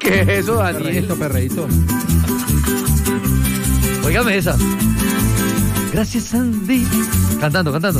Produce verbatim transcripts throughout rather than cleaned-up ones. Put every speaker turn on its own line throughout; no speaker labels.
¿Qué es eso, Daniel?
Perreíto, perreíto.
Óigame esa. Gracias, Andy. Cantando, cantando.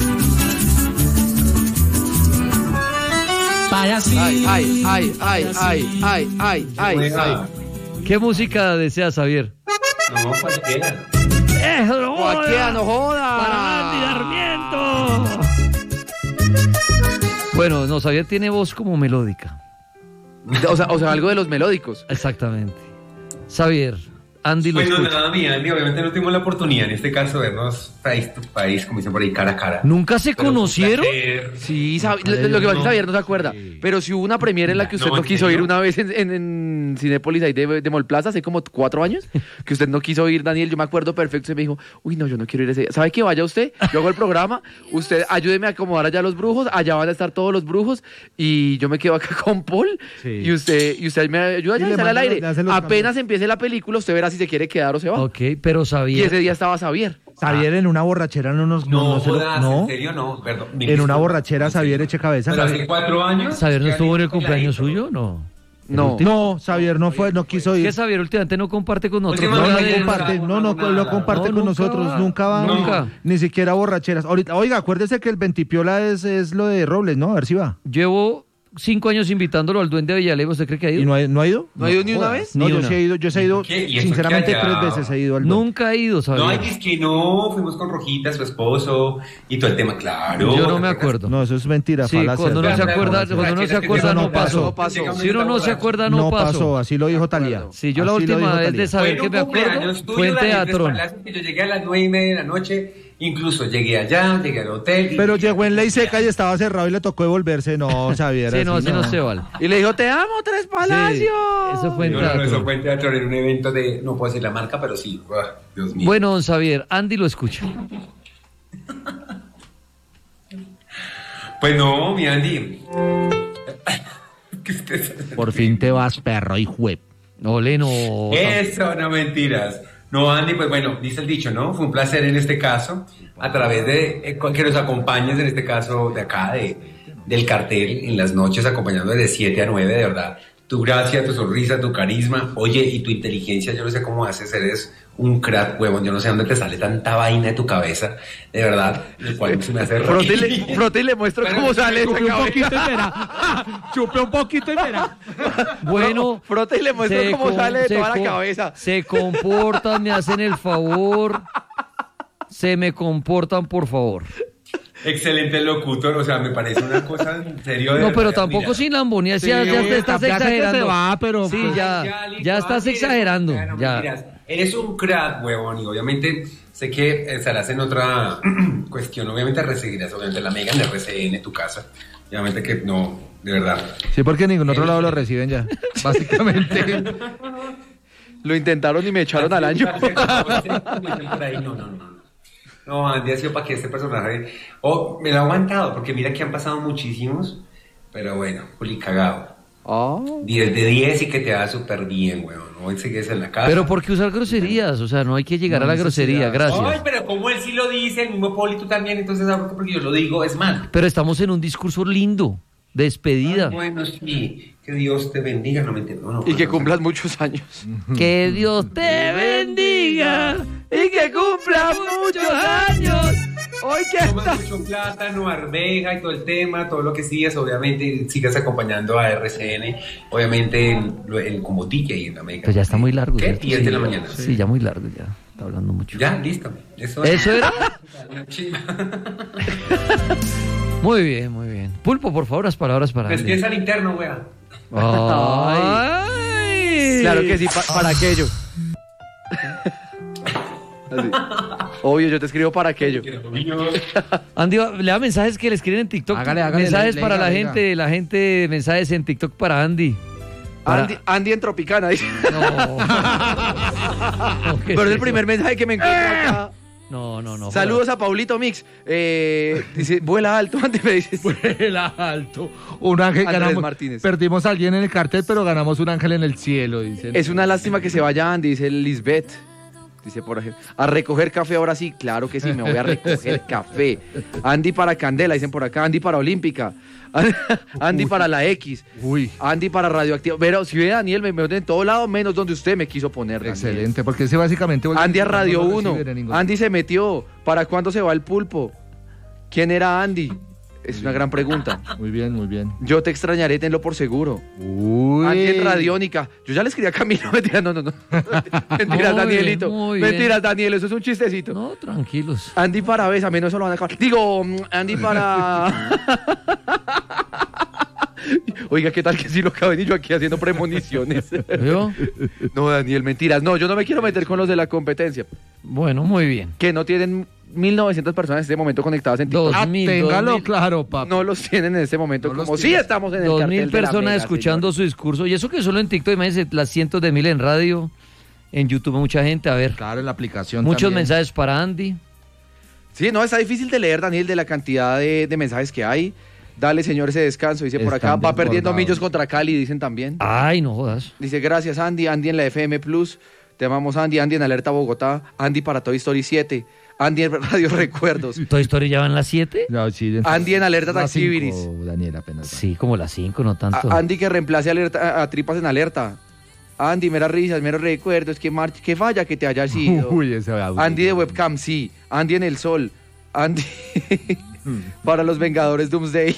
Ay, ay, ay, ay, ay, ay, ay, ay, ay.
¿Qué música deseas, Javier?
No, cualquiera.
¡Eso, no joda!
Cualquiera, no joda.
¡Para Andy Sarmiento! Bueno, no, Javier tiene voz como melódica.
O sea, o sea, algo de los melódicos.
Exactamente. Xavier, Andy lo
Bueno,
escucha.
nada, mi Andy, obviamente no tuvimos la oportunidad en este caso de vernos face to face, como dicen por ahí, cara a cara.
¿Nunca se
Pero fue un
conocieron?
placer.
Sí, sabe- lo, lo que pasa es que Javier no se acuerda. Pero si hubo una premiere en la que usted
No,
no,
¿en
quiso
serio?
ir una vez en, en, en Cinépolis ahí de, de Molplaza, hace como cuatro años, que usted no quiso ir, Daniel, yo me acuerdo perfecto, usted me dijo, uy, no, yo no quiero ir ese día. ¿Sabe qué? Vaya usted, yo hago el programa, usted ayúdeme a acomodar allá los brujos, allá van a estar todos los brujos, y yo me quedo acá con Paul,
Sí.
y usted y usted me ayuda
Y
allá
le
y sale al
manda-
aire.
le hace los
Apenas
cambios.
empiece la película, usted verá si se quiere quedar o se va.
Ok, pero
Y
Xavier...
ese día estaba Xavier.
Xavier en una borrachera no nos...
No,
no se lo-
jodas,
no.
en serio, no, perdón. mi
En una
disculpa.
borrachera Xavier eche cabeza.
Pero hace cuatro años.
¿Xavier no
ya
estuvo en el
ni
cumpleaños
peladito.
suyo? No.
No.
No, Xavier no fue, no quiso
Es
ir.
que Xavier últimamente no comparte con nosotros.
No, no
Últimamente
Nada de-
comparte,
no,
no, no,
no,
lo
nada.
comparte
No,
con
nunca
nosotros,
va.
nunca va,
Nunca.
Ni siquiera borracheras. Ahorita, oiga, acuérdese que el Ventipiola es, es lo de Robles, ¿no? A ver si va.
Llevo cinco años invitándolo al Duende Villalego. ¿Usted cree que ha ido?
¿Y no ha, no ha ido?
¿No ha ido ni una
jodas.
vez?
No,
Ni
yo
una.
sí he ido, yo sí he ido,
¿Qué? ¿Y eso
sinceramente
qué allá?
tres veces he ido al Duende.
Nunca ha ido, Xavier.
No, ay, es que no, fuimos con Rojita, su esposo, y todo el tema, claro.
Yo no me
¿te acuerdas?
acuerdo.
No, eso es mentira,
Sí,
falacia.
cuando uno se
Claro,
acuerda,
claro,
cuando uno se
claro,
acuerda
no
no pasó.
No pasó.
Si uno no se acuerda no
No
pasó.
pasó, así lo dijo Talía.
Sí, yo la
Así lo
última
dijo
vez
Thalía.
de saber
Fue
que
un
me acuerdo
cumpleaños tuyo,
fue en
Daniel
Teatrón.
Palacios, que yo llegué a las nueve y media de la noche, incluso llegué allá, llegué al hotel. y-
Pero llegó en ley seca y estaba cerrado y le tocó devolverse. No, Xavier.
Sí, no, así no se vale.
Y le dijo, te amo, Tres Palacios.
Sí, eso fue en
No, no, no, eso
Teatrón.
fue en Teatrón, en un evento de, no puedo decir la marca, pero sí, ah, Dios mío.
Bueno, don Xavier, Andy lo escucha.
Pues no, mi Andy. ¿Qué usted-
Por fin te vas, perro y juep.
Ole, no.
Eso, no mentiras. No, Andy, pues bueno, dice el dicho, ¿no? Fue un placer en este caso, a través de eh, que nos acompañes en este caso de acá, de, del cartel, en las noches, acompañando de siete a nueve, de verdad. Tu gracia, tu sonrisa, tu carisma, oye, y tu inteligencia, yo no sé cómo haces, eres un crack, huevón, yo no sé dónde te sale tanta vaina de tu cabeza, de verdad, el cual se me hace
Frote y
reír.
le, frote y le muestro
Pero
cómo
chupe
sale esa
un
cabeza.
y verá. Chupe un poquito y verá.
Bueno,
Frote y le muestro
se
cómo
com-
sale de
se
toda la
com-
cabeza.
Se comportan, me hacen el favor. Se me comportan, por favor.
Excelente locutor, o sea, me parece una cosa en serio. de
No, pero
verdad,
tampoco
mira.
sin lambonías,
Sí,
ya, ya te estás
ya sé que
exagerando.
se va, pero-
Sí,
pues-
ya,
listo,
ya estás
Andy, eres
exagerando.
un- no,
Ya.
mentiras. Eres un crack, huevón, y obviamente sé que estarás en otra cuestión. Obviamente recibirás, obviamente, la Mega en R C N, tu casa. Obviamente que no, de verdad.
Sí, porque en ningún otro lado lo reciben ya. Básicamente.
Lo intentaron y me echaron al año.
Por ahí, no, no, no, no. No, Andy ha sido para que este personaje. Oh, me lo ha aguantado, porque mira que han pasado muchísimos. Pero bueno, Juli cagado.
Ah.
diez de diez y que te va súper bien, weón. Hoy sigues en la casa.
Pero ¿por qué usar groserías? O sea, no hay que llegar a la grosería,
Ay,
gracias.
pero como él sí lo dice, el mismo Poli, tú también, entonces ¿sabes? Porque yo lo digo, es mal.
Pero estamos en un discurso lindo, de despedida.
Ah, bueno, sí, que Dios te bendiga, no me entiendo. No,
Y que
no,
cumplas muchos años.
Que Dios te bendiga y que cumpla muchos años.
Hoy que
Tomas
está.
mucho plátano, arveja y todo el tema, todo lo que sigas, obviamente sigas acompañando a R C N, obviamente en, en, como D J en la Mega.
Pues ya está muy largo.
¿Qué?
¿cierto?
diez de
Sí,
la mañana.
Sí, ya muy largo, ya. Está hablando mucho.
Ya, listo. Eso,
¿Eso era?
Una chimba.
Muy bien, muy bien. Pulpo, por favor, las palabras para
Es que
Andy.
es al interno, wea.
Ay.
Claro que sí, pa- para aquello. Así. Obvio, yo te escribo para aquello.
Andy, va- le da mensajes que le escriben en TikTok.
Hágale, hágale,
mensajes
le-
para
lega,
la
lega.
gente, la gente, mensajes en TikTok para Andy. Para-
Andy, Andy en Tropicana, dice.
No. No, ¿qué
Pero es el
eso?
primer mensaje que me encuentro acá.
No, no, no.
Saludos a Paulito Mix. Eh, dice, vuela alto, Andy me dice.
El alto. Un ángel
Andrés
ganamos.
Martínez.
Perdimos a alguien en el cartel, pero ganamos un ángel en el cielo, dicen.
Es una lástima que se vaya Andy, dice Lisbeth. Dice por ejemplo, a recoger café ahora sí, claro que sí, me voy a recoger café. Andy para Candela, dicen por acá, Andy para Olímpica, Andy para la X,
Uy.
Andy para Radioactivo. Pero si ve Daniel, me mete en todo lado, menos donde usted me quiso poner, Daniel.
Excelente, porque ese básicamente...
Andy a Radio
no lo
uno,
recibe de ningún-
Andy se metió, ¿para cuándo se va el pulpo? ¿Quién era Andy? Es una gran pregunta.
Muy bien, muy bien.
Yo te extrañaré, tenlo por seguro.
Uy.
Andy en Radiónica. Yo ya le escribí a Camilo. Mentira, no, no, no. Mentiras,
Muy bien,
Danielito.
muy bien.
Mentiras, Daniel, eso es un chistecito.
No, tranquilos.
Andy para Besa, a menos eso lo van a acabar. Digo, mm, Andy para... Oiga, ¿qué tal que sí lo acaben y yo aquí haciendo premoniciones?
¿Vio?
No, Daniel, mentiras. No, yo no me quiero meter con los de la competencia.
Bueno, muy bien.
Que no tienen mil novecientas personas en este momento conectadas en TikTok.
Dos
Ah,
mil,
téngalo
dos mil.
claro, papá.
No los tienen en este momento,
No los
como si
tienen.
estamos en el
Dos
cartel
mil
de la
personas
mega,
escuchando
señor.
su discurso. Y eso que solo en TikTok, imagínense, las cientos de miles en radio, en YouTube, mucha gente. A ver,
Claro, en la aplicación
muchos
también.
mensajes para Andy.
Sí, no, está difícil de leer, Daniel, de la cantidad de, de mensajes que hay. Dale, señor, ese descanso. Dice por acá,
Están
va perdiendo
desbordados.
Millos contra Cali, dicen también.
Ay, no jodas.
Dice, gracias, Andy. Andy en la F M Plus. Te amamos, Andy. Andy en Alerta Bogotá. Andy para Toy Story siete. Andy en Radio Recuerdos.
¿Toy Story ya van las siete?
No, sí, dentro-
Andy en Alerta
las cinco,
Taxibiris.
Daniel, apenas.
Sí, como las cinco, no tanto.
A- Andy que reemplace alerta, a, a Tripas en Alerta. Andy, meras risas, meros recuerdos. Que, mar que falla que te hayas ido.
Uy, ese audio.
Andy de webcam, sí. Andy en el sol. Andy para los Vengadores Doomsday.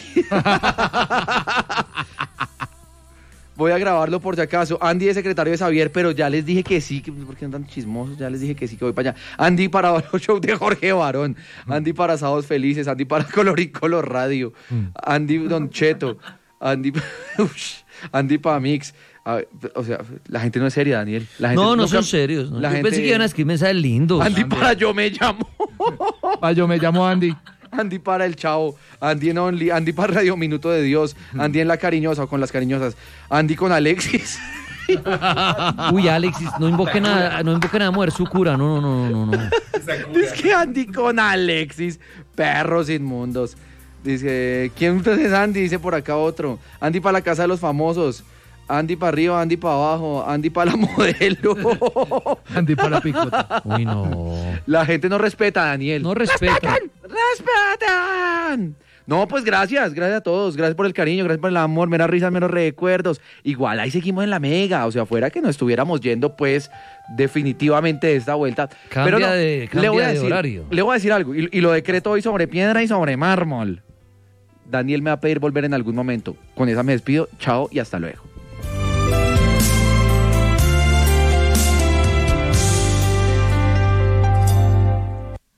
Voy a grabarlo por si acaso. Andy de secretario de Xavier, pero ya les dije que sí. Que, ¿por qué andan chismosos? Ya les dije que sí, que voy para allá. Andy para los shows de Jorge Barón. Andy para Sábados Felices. Andy para Color y Color Radio. Andy Don Cheto. Andy, Ush, Andy para Mix. A ver, o sea, la gente no es seria, Daniel. La gente
no, no
nunca-
son serios. ¿no?
la
Yo
gente-
pensé que iban a escribir mensajes lindos.
Andy para Yo Me Llamo.
Ah, yo me llamo Andy.
Andy para El Chavo, Andy en Only, Andy para Radio Minuto de Dios, Andy en La Cariñosa o con las cariñosas, Andy con Alexis.
Uy, Alexis, no invoquen a, no invoquen a mujer su cura. No, no, no, no, no.
Dice que Andy con Alexis, perros inmundos. Dice, ¿quién entonces es Andy? Dice por acá otro. Andy para la casa de los famosos. Andy para arriba, Andy para abajo, Andy para la modelo.
Andy para picota.
Uy, no.
La gente no respeta a Daniel.
No respeta.
¡Respetan! No, pues gracias, gracias a todos, gracias por el cariño, gracias por el amor, menos risas, menos recuerdos. Igual ahí seguimos en la mega, o sea, fuera que no estuviéramos yendo, pues, definitivamente de esta vuelta.
Cambia
Pero no,
de- cambia
le voy a
de
decir,
horario.
Le voy a decir algo, y, y lo decreto hoy sobre piedra y sobre mármol. Daniel me va a pedir volver en algún momento. Con esa me despido, chao y hasta luego.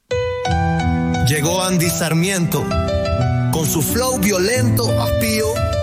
Llegó Andy Sarmiento con su flow violento, aspío